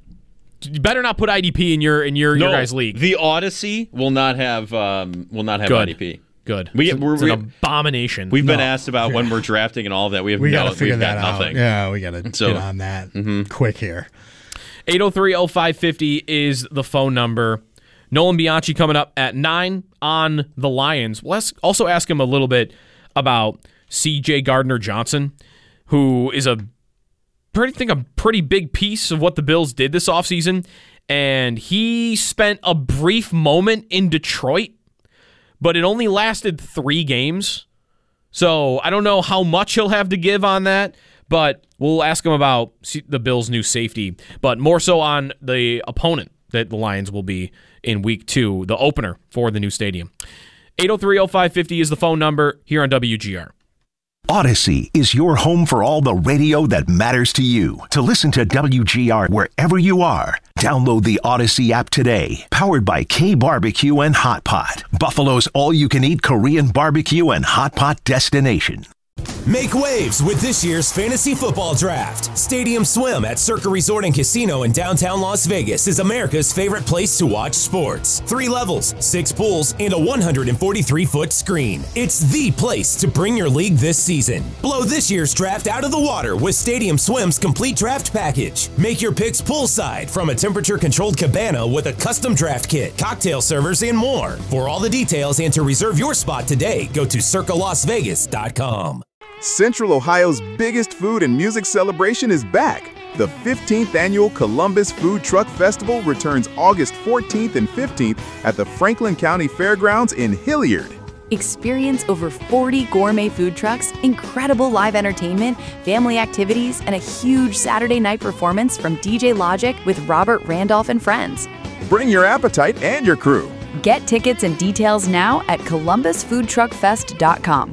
You better not put I D P in your in your, your No, guys' league. The Odyssey will not have um, will not have Good. I D P. Good. We, it's, we're, it's we, an abomination. we've been No. asked about when we're drafting and all of that. We have We no, got to figure we've that got out. nothing. Yeah, we got to So- get on that Mhm. quick here. eight oh three oh five fifty is the phone number. Nolan Bianchi coming up at nine on the Lions. Let's also ask him a little bit about C J Gardner-Johnson, who is a pretty think a pretty big piece of what the Bills did this offseason. And he spent a brief moment in Detroit, but it only lasted three games. So I don't know how much he'll have to give on that, but we'll ask him about the Bills' new safety, but more so on the opponent that the Lions will be in week two, the opener for the new stadium. eight oh three oh five fifty is the phone number here on W G R. Odyssey is your home for all the radio that matters to you. To listen to W G R wherever you are, download the Odyssey app today. Powered by K Barbecue and Hot Pot, Buffalo's all-you-can-eat Korean barbecue and hot pot destination. Make waves with this year's fantasy football draft. Stadium Swim at Circa Resort and Casino in downtown Las Vegas is America's favorite place to watch sports. Three levels, six pools, and a one hundred forty-three foot screen. It's the place to bring your league this season. Blow this year's draft out of the water with Stadium Swim's complete draft package. Make your picks poolside from a temperature-controlled cabana with a custom draft kit, cocktail servers, and more. For all the details and to reserve your spot today, go to circa las vegas dot com. Central Ohio's biggest food and music celebration is back. The fifteenth Annual Columbus Food Truck Festival returns August fourteenth and fifteenth at the Franklin County Fairgrounds in Hilliard. Experience over forty gourmet food trucks, incredible live entertainment, family activities, and a huge Saturday night performance from D J Logic with Robert Randolph and friends. Bring your appetite and your crew. Get tickets and details now at columbus food truck fest dot com.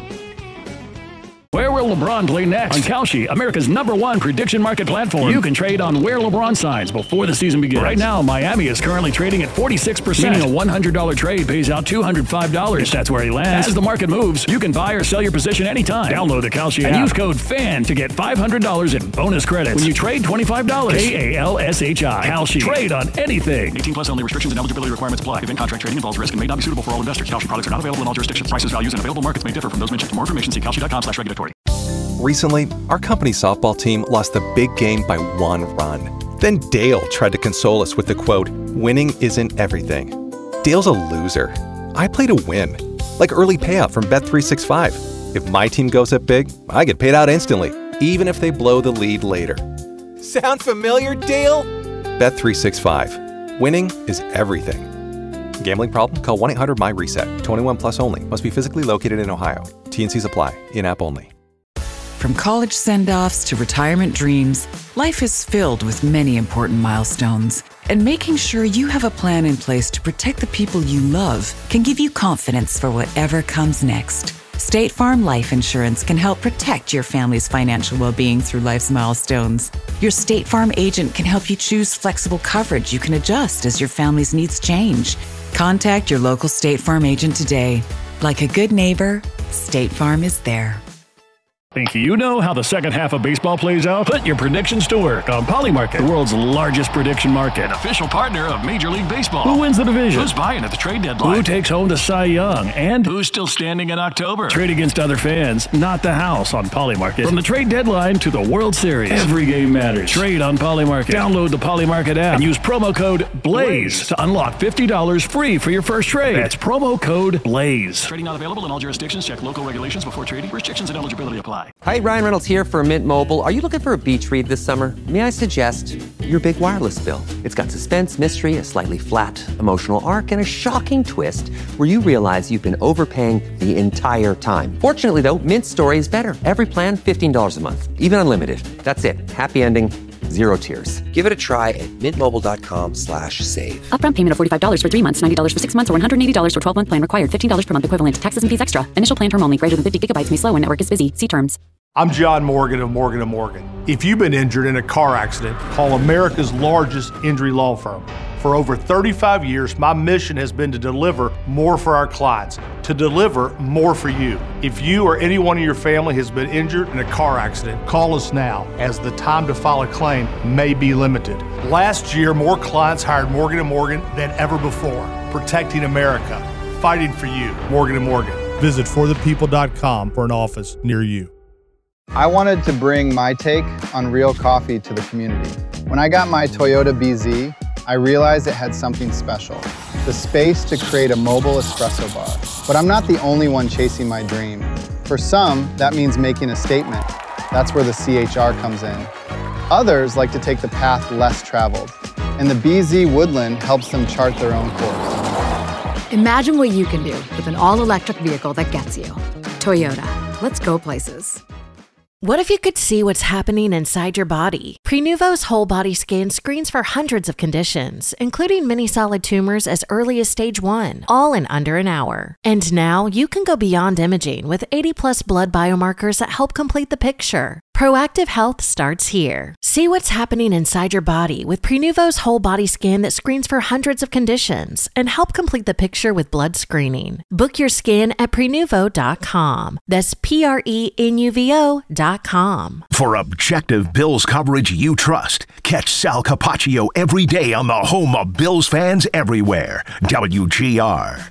Where will LeBron play next? On Kalshi, America's number one prediction market platform. You can trade on where LeBron signs before the season begins. Right now, Miami is currently trading at forty-six percent, meaning a one hundred dollars trade pays out two hundred five dollars if that's where he lands. As the market moves, you can buy or sell your position anytime. Download the Kalshi and use code FAN to get five hundred dollars in bonus credits when you trade twenty-five dollars. K A L S H I. Kalshi. Trade on anything. eighteen plus only. Restrictions and eligibility requirements apply. If in-contract trading involves risk and may not be suitable for all investors. Kalshi products are not available in all jurisdictions. Prices, values, and available markets may differ from those mentioned. For more information, see kalshi dot com slash regulatory. Recently, our company softball team lost the big game by one run. Then Dale tried to console us with the quote, "Winning isn't everything." Dale's a loser. I play to win. Like early payout from Bet three sixty-five. If my team goes up big, I get paid out instantly, even if they blow the lead later. Sound familiar, Dale? Bet three sixty-five. Winning is everything. Gambling problem? Call one eight hundred my reset. twenty-one plus only. Must be physically located in Ohio. T and Cs apply. In-app only. From college send-offs to retirement dreams, life is filled with many important milestones. And making sure you have a plan in place to protect the people you love can give you confidence for whatever comes next. State Farm Life Insurance can help protect your family's financial well-being through life's milestones. Your State Farm agent can help you choose flexible coverage you can adjust as your family's needs change. Contact your local State Farm agent today. Like a good neighbor, State Farm is there. Think you know how the second half of baseball plays out? Put your predictions to work on Polymarket, the world's largest prediction market. Official partner of Major League Baseball. Who wins the division? Who's buying at the trade deadline? Who takes home the Cy Young? And who's still standing in October? Trade against other fans, not the house on Polymarket. From the trade deadline to the World Series, every game matters. Trade on Polymarket. Download the Polymarket app and use promo code BLAZE to unlock fifty dollars free for your first trade. That's promo code BLAZE. Trading not available in all jurisdictions. Check local regulations before trading. Restrictions and eligibility apply. Hi, Ryan Reynolds here for Mint Mobile. Are you looking for a beach read this summer? May I suggest your big wireless bill? It's got suspense, mystery, a slightly flat emotional arc, and a shocking twist where you realize you've been overpaying the entire time. Fortunately, though, Mint's story is better. Every plan, fifteen dollars a month, even unlimited. That's it. Happy ending, zero tears. Give it a try at mintmobile.com slash save. Upfront payment of forty-five dollars for three months, ninety dollars for six months, or one hundred eighty dollars for twelve-month plan required. fifteen dollars per month equivalent. Taxes and fees extra. Initial plan term only. Greater than fifty gigabytes may slow when network is busy. See terms. I'm John Morgan of Morgan and Morgan. If you've been injured in a car accident, call America's largest injury law firm. For over thirty-five years, my mission has been to deliver more for our clients, to deliver more for you. If you or anyone in your family has been injured in a car accident, call us now, as the time to file a claim may be limited. Last year, more clients hired Morgan and Morgan than ever before, protecting America, fighting for you. Morgan and Morgan. Visit for the people dot com for an office near you. I wanted to bring my take on real coffee to the community. When I got my Toyota B Z, I realized it had something special, the space to create a mobile espresso bar. But I'm not the only one chasing my dream. For some, that means making a statement. That's where the C H R comes in. Others like to take the path less traveled, and the B Z Woodland helps them chart their own course. Imagine what you can do with an all-electric vehicle that gets you. Toyota. Let's go places. What if you could see what's happening inside your body? Prenuvo's whole body scan screens for hundreds of conditions, including many solid tumors as early as stage one, all in under an hour. And now you can go beyond imaging with eighty plus blood biomarkers that help complete the picture. Proactive health starts here. See what's happening inside your body with Prenuvo's whole body scan that screens for hundreds of conditions and help complete the picture with blood screening. Book your scan at prenuvo dot com. That's P R E N U V O dot com. For objective Bills coverage you trust, catch Sal Capaccio every day on the home of Bills fans everywhere. W G R.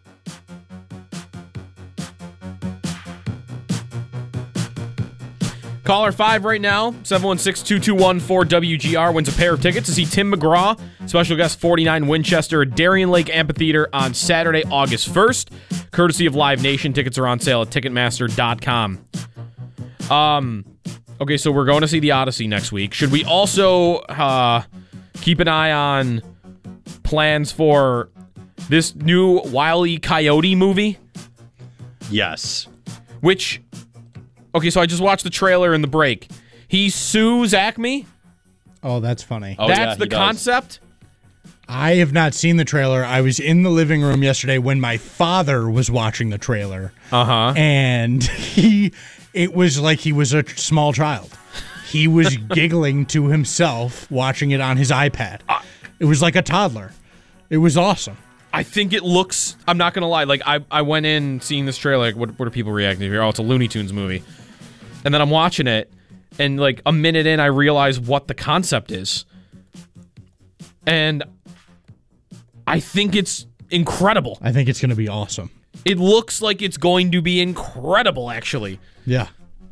Caller five right now, seven one six, two two one, four W G R, wins a pair of tickets to see Tim McGraw, special guest forty-nine Winchester at Darien Lake Amphitheater on Saturday, August first. Courtesy of Live Nation. Tickets are on sale at ticketmaster dot com. Um, okay, so we're going to see The Odyssey next week. Should we also uh, keep an eye on plans for this new Wile E. Coyote movie? Yes. Which... Okay, so I just watched the trailer in the break. He sues Acme. Oh, that's funny. Oh, that's yeah, the concept? I have not seen the trailer. I was in the living room yesterday when my father was watching the trailer. Uh-huh. And he, it was like he was a small child. He was giggling to himself watching it on his iPad. Uh, it was like a toddler. It was awesome. I think it looks, I'm not going to lie, like I, I went in seeing this trailer, like what, what are people reacting to here? Oh, it's a Looney Tunes movie. And then I'm watching it, and like a minute in, I realize what the concept is. And I think it's incredible. I think it's going to be awesome. It looks like it's going to be incredible, actually. Yeah.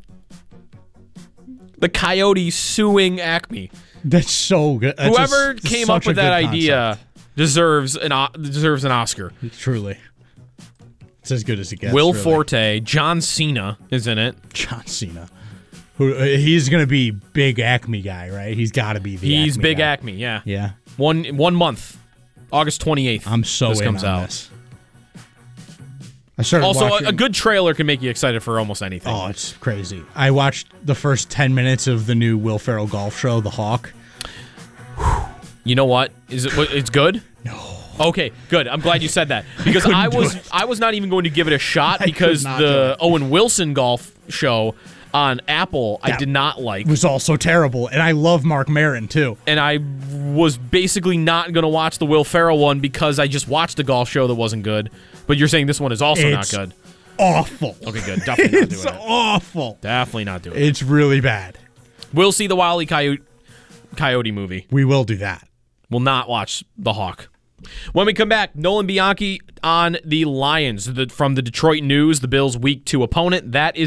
The Coyote suing Acme. That's so good. That's Whoever a, came up with that idea deserves an deserves an Oscar. Truly. It's as good as it gets. Will really. Forte, John Cena is in it. John Cena. Who uh, he's going to be big Acme guy, right? He's got to be the He's Acme big guy. Acme, yeah. Yeah. One one month. August twenty-eighth. I'm so this in comes on out. this. I started Also, watching... a, a good trailer can make you excited for almost anything. Oh, it's crazy. I watched the first ten minutes of the new Will Ferrell golf show, The Hawk. You know what? Is it? It's good? No. Okay, good. I'm glad you said that because couldn't I do was it. I was not even going to give it a shot I because could not do the it. Owen Wilson golf show on Apple I That did not like. It was also terrible, and I love Mark Maron too. And I was basically not going to watch the Will Ferrell one because I just watched a golf show that wasn't good. But you're saying this one is also It's not good. Awful. Okay, good. Definitely not It's doing it. awful. Definitely not doing it. It's really bad. We'll see the Wile E. Coyote, Coyote movie. We will do that. We'll not watch The Hawk. When we come back, Nolan Bianchi on the Lions the, from the Detroit News, the Bills' week two opponent. That is